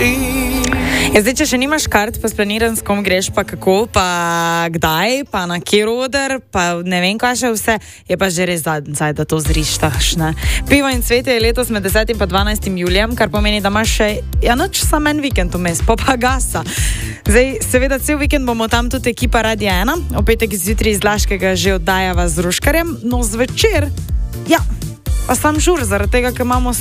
Zdaj, če še nimaš kart, pa splaniran, s kom greš, pa kako, pa kdaj, pa na kjer oder, pa ne vem, kaj še vse, je pa že res zadnjaj, da to zrištaš, ne. Pivo in cvetje je letos med 10. pa 12. julijem, kar pomeni, da imaš še, noč samo en vikend vmes, pa gasa. Zdaj, seveda, cel vikend bomo tam tudi ekipa Radia 1, v petek zjutraj iz Laškega že oddajava z Ruškarjem, no zvečer, pa sam žur, zaradi tega, ker imamo